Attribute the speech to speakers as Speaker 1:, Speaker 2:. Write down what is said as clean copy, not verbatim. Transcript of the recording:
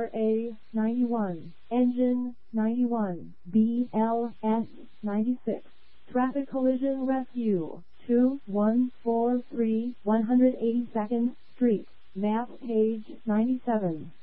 Speaker 1: RA 91, Engine 91, BLS 96. Traffic Collision Rescue 2143 182nd Street, map page 97.